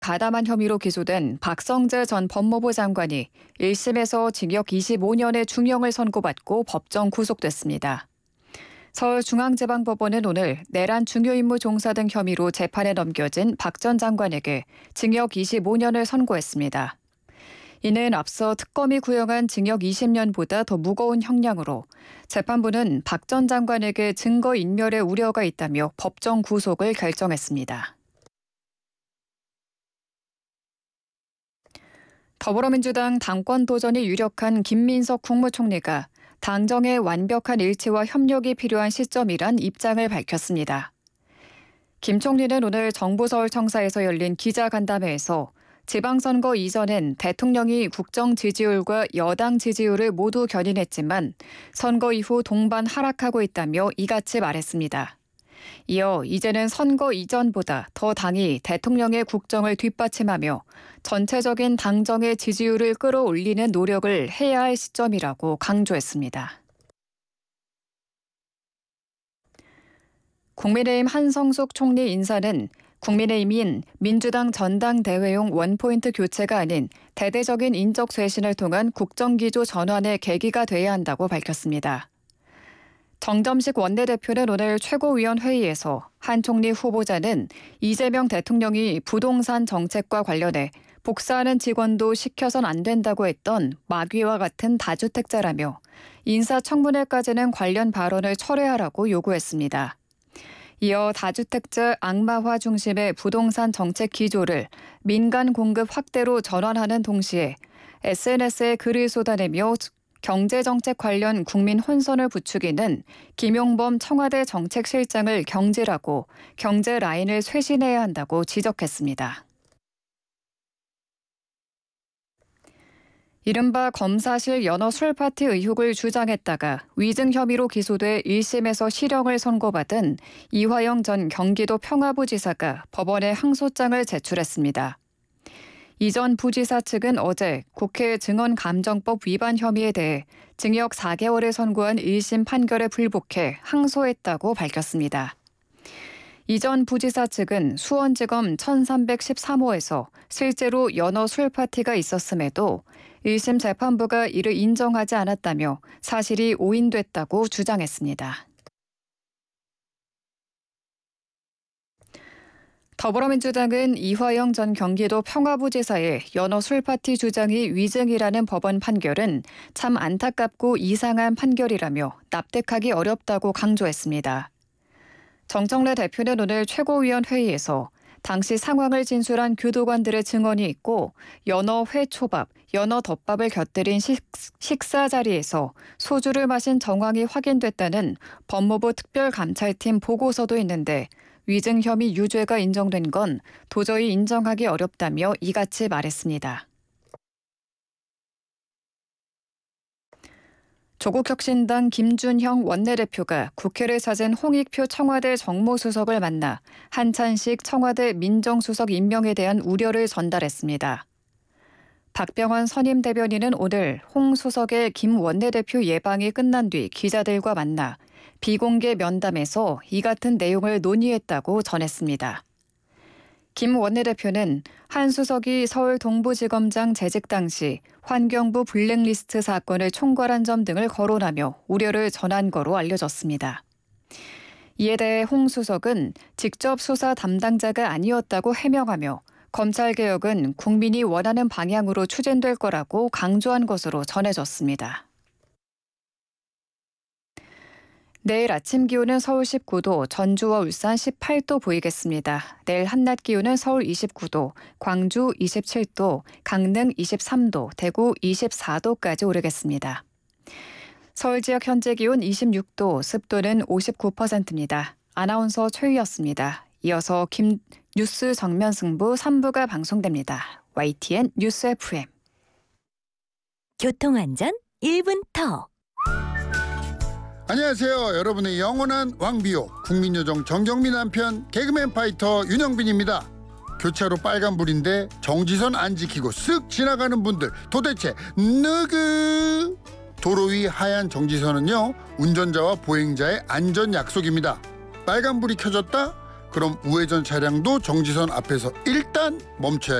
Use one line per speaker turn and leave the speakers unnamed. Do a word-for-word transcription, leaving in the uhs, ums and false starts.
가담한 혐의로 기소된 박성재 전 법무부 장관이 일 심에서 징역 이십오 년의 중형을 선고받고 법정 구속됐습니다. 서울중앙지방법원은 오늘 내란 중요임무 종사 등 혐의로 재판에 넘겨진 박 전 장관에게 징역 이십오 년을 선고했습니다. 이는 앞서 특검이 구형한 징역 이십 년보다 더 무거운 형량으로 재판부는 박 전 장관에게 증거인멸의 우려가 있다며 법정 구속을 결정했습니다. 더불어민주당 당권 도전이 유력한 김민석 국무총리가 당정의 완벽한 일치와 협력이 필요한 시점이란 입장을 밝혔습니다. 김 총리는 오늘 정부 서울청사에서 열린 기자간담회에서 지방선거 이전엔 대통령이 국정 지지율과 여당 지지율을 모두 견인했지만 선거 이후 동반 하락하고 있다며 이같이 말했습니다. 이어 이제는 선거 이전보다 더 당이 대통령의 국정을 뒷받침하며 전체적인 당정의 지지율을 끌어올리는 노력을 해야 할 시점이라고 강조했습니다. 국민의힘 한성숙 총리 인사는 국민의힘인 민주당 전당대회용 원포인트 교체가 아닌 대대적인 인적 쇄신을 통한 국정기조 전환의 계기가 돼야 한다고 밝혔습니다. 정점식 원내대표는 오늘 최고위원회의에서 한 총리 후보자는 이재명 대통령이 부동산 정책과 관련해 복사하는 직원도 시켜선 안 된다고 했던 마귀와 같은 다주택자라며 인사청문회까지는 관련 발언을 철회하라고 요구했습니다. 이어 다주택자 악마화 중심의 부동산 정책 기조를 민간 공급 확대로 전환하는 동시에 에스엔에스에 글을 쏟아내며 경제정책 관련 국민 혼선을 부추기는 김용범 청와대 정책실장을 경질하고 경제 라인을 쇄신해야 한다고 지적했습니다. 이른바 검사실 연어 술파티 의혹을 주장했다가 위증 혐의로 기소돼 일 심에서 실형을 선고받은 이화영 전 경기도 평화부지사가 법원에 항소장을 제출했습니다. 이 전 부지사 측은 어제 국회 증언감정법 위반 혐의에 대해 징역 사 개월을 선고한 일 심 판결에 불복해 항소했다고 밝혔습니다. 이 전 부지사 측은 수원지검 천삼백십삼 호에서 실제로 연어 술파티가 있었음에도 일 심 재판부가 이를 인정하지 않았다며 사실이 오인됐다고 주장했습니다. 더불어민주당은 이화영 전 경기도 평화부지사의 연어 술파티 주장이 위증이라는 법원 판결은 참 안타깝고 이상한 판결이라며 납득하기 어렵다고 강조했습니다. 정청래 대표는 오늘 최고위원회의에서 당시 상황을 진술한 교도관들의 증언이 있고 연어 회초밥, 연어 덮밥을 곁들인 식, 식사 자리에서 소주를 마신 정황이 확인됐다는 법무부 특별감찰팀 보고서도 있는데 위증 혐의 유죄가 인정된 건 도저히 인정하기 어렵다며 이같이 말했습니다. 조국혁신당 김준형 원내대표가 국회를 찾은 홍익표 청와대 정무수석을 만나 한찬식 청와대 민정수석 임명에 대한 우려를 전달했습니다. 박병원 선임 대변인은 오늘 홍 수석의 김 원내대표 예방이 끝난 뒤 기자들과 만나 비공개 면담에서 이 같은 내용을 논의했다고 전했습니다. 김 원내대표는 한 수석이 서울 동부지검장 재직 당시 환경부 블랙리스트 사건을 총괄한 점 등을 거론하며 우려를 전한 거로 알려졌습니다. 이에 대해 홍 수석은 직접 수사 담당자가 아니었다고 해명하며 검찰개혁은 국민이 원하는 방향으로 추진될 거라고 강조한 것으로 전해졌습니다. 내일 아침 기온은 서울 십구 도, 전주와 울산 십팔 도 보이겠습니다. 내일 한낮 기온은 서울 이십구 도, 광주 이십칠 도, 강릉 이십삼 도, 대구 이십사 도까지 오르겠습니다. 서울 지역 현재 기온 이십육 도, 습도는 오십구 퍼센트입니다. 아나운서 최유였습니다. 이어서 김 뉴스 정면 승부 삼 부가 방송됩니다. 와이티엔 뉴스 에프엠.
교통안전 일 분 더.
안녕하세요. 여러분의 영원한 왕비호 국민요정 정경민 남편 개그맨 파이터 윤영빈입니다. 교차로 빨간불인데 정지선 안 지키고 쓱 지나가는 분들 도대체 누구? 도로 위 하얀 정지선은요 운전자와 보행자의 안전 약속입니다. 빨간불이 켜졌다? 그럼 우회전 차량도 정지선 앞에서 일단 멈춰야